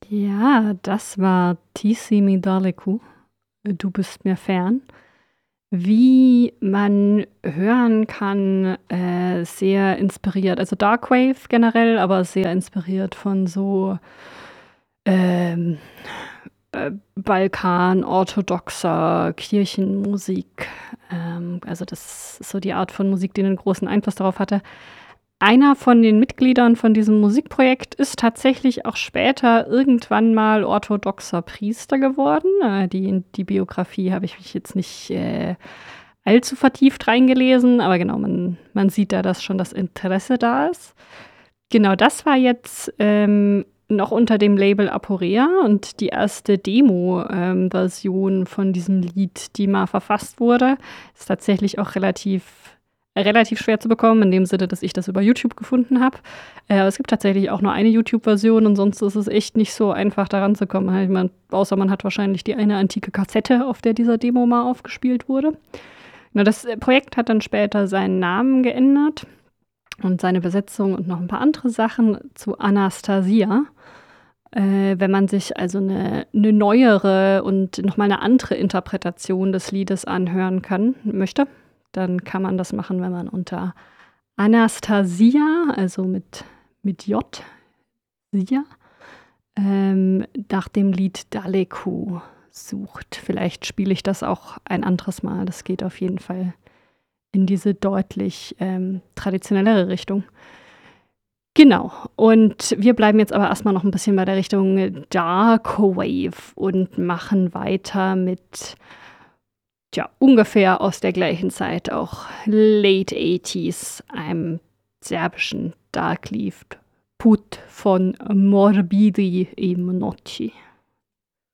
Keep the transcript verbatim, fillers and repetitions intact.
Ja, das war „Ti si mi daleku“, „Du bist mir fern“. Wie man hören kann, äh, sehr inspiriert also Darkwave generell, aber sehr inspiriert von so, ähm, äh, balkanorthodoxer Kirchenmusik. Ähm, also das ist so die Art von Musik, die 'nen großen Einfluss darauf hatte. Einer von den Mitgliedern von diesem Musikprojekt ist tatsächlich auch später irgendwann mal orthodoxer Priester geworden. Äh, die in die Biografie habe ich mich jetzt nicht, äh, allzu vertieft reingelesen, aber genau, man man sieht da, dass schon das Interesse da ist. Genau, das war jetzt, ähm, noch unter dem Label Aporea und die erste Demo ähm, Version von diesem Lied, die mal verfasst wurde, ist tatsächlich auch relativ relativ schwer zu bekommen, in dem Sinne, dass ich das über YouTube gefunden habe. Äh, es gibt tatsächlich auch nur eine YouTube-Version und sonst ist es echt nicht so einfach, da ranzukommen. Ich meine, außer man hat wahrscheinlich die eine antike Kassette, auf der dieser Demo mal aufgespielt wurde. Na, das, äh, Projekt hat dann später seinen Namen geändert und seine Besetzung und noch 'n paar andere Sachen zu Anastasia. Äh, wenn man sich also 'ne 'ne neuere und noch mal 'ne andere Interpretation des Liedes anhören kann möchte, dann kann man das machen, wenn man unter Anastasia, also mit mit J, Sia, ähm, nach dem Lied „Daleku“ sucht. Vielleicht spiele ich das auch ein anderes Mal. Das geht auf jeden Fall in diese deutlich, ähm, traditionellere Richtung. Genau. Und wir bleiben jetzt aber erst mal noch 'n bisschen bei der Richtung Darkwave und machen weiter mit, tja, ungefähr aus der gleichen Zeit, auch Late eighties, einem serbischen Darkleaf, „Put von Morbidi i Monoći“.